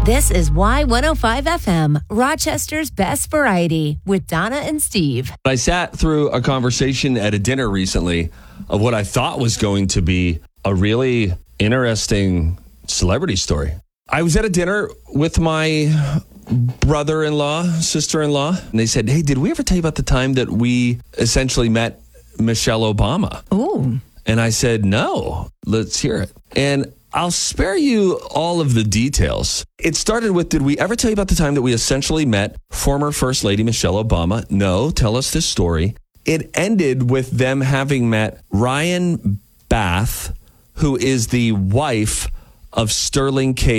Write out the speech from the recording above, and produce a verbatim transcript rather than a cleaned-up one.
This is Y one oh five F M, Rochester's best variety, with Donna and Steve. I sat through a conversation at a dinner recently of what I thought was going to be a really interesting celebrity story. I was at a dinner with my brother-in-law, sister-in-law, and they said, hey, did we ever tell you about the time that we essentially met Michelle Obama? Ooh. And I said, no, let's hear it. And I'll spare you all of the details. It started with, did we ever tell you about the time that we essentially met former First Lady Michelle Obama? No, tell us this story. It ended with them having met Ryan Bath, who is the wife of Sterling K.